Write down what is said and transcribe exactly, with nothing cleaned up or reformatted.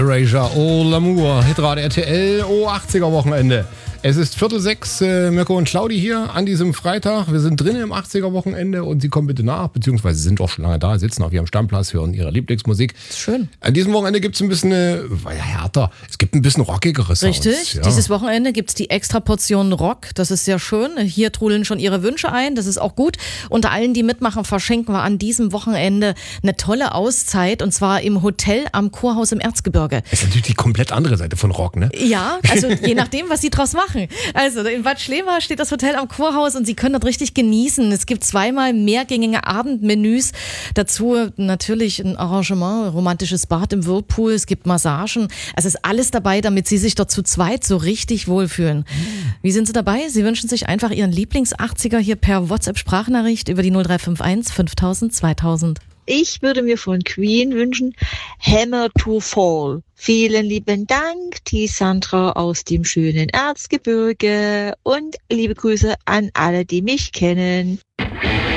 Erasure, Oh L'amour, Hitrate R T L, Oh achtziger Wochenende. Es ist Viertel sechs, äh, Mirko und Claudi hier an diesem Freitag. Wir sind drinnen im achtziger Wochenende und Sie kommen bitte nach, beziehungsweise sind auch schon lange da, sitzen auf Ihrem Stammplatz, hören Ihre Lieblingsmusik. Schön. An diesem Wochenende gibt es ein bisschen äh, ja, härter, es gibt ein bisschen rockigere Sounds. Richtig, ja. Dieses Wochenende gibt es die extra Portion Rock, das ist sehr schön. Hier trudeln schon Ihre Wünsche ein, das ist auch gut. Unter allen, die mitmachen, verschenken wir an diesem Wochenende eine tolle Auszeit und zwar im Hotel am Kurhaus im Erzgebirge. Das ist natürlich die komplett andere Seite von Rock, ne? Ja, also je nachdem, was Sie draus machen. Also in Bad Schlema steht das Hotel am Kurhaus und Sie können dort richtig genießen. Es gibt zweimal mehrgängige Abendmenüs. Dazu natürlich ein Arrangement, romantisches Bad im Whirlpool. Es gibt Massagen. Es ist alles dabei, damit Sie sich dort zu zweit so richtig wohlfühlen. Wie sind Sie dabei? Sie wünschen sich einfach Ihren Lieblings-achtziger hier per WhatsApp-Sprachnachricht über die null drei fünf eins fünftausend zweitausend. Ich würde mir von Queen wünschen, Hammer to Fall. Vielen lieben Dank, die Sandra aus dem schönen Erzgebirge und liebe Grüße an alle, die mich kennen.